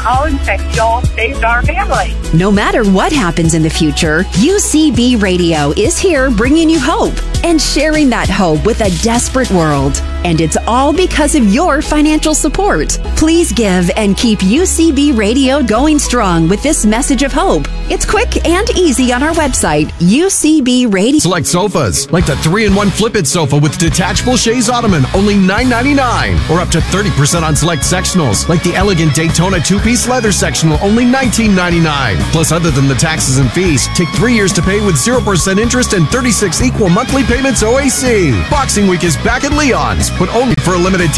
call and text y'all saved our family. No matter what happens in the future, UCB Radio is here bringing you hope and sharing that hope with a desperate world. And it's all because of your financial support. Please give and keep UCB Radio going strong with this message of hope. It's quick and easy on our website, UCB Radio. Select sofas, like the 3-in-1 Flip-It sofa with detachable chaise ottoman, only $9.99. Or up to 30% on select sectionals, like the elegant Daytona 2-piece leather sectional, only $19.99. Plus, other than the taxes and fees, take 3 years to pay with 0% interest and 36 equal monthly payments OAC. Boxing Week is back at Leon's, but only for a limited time.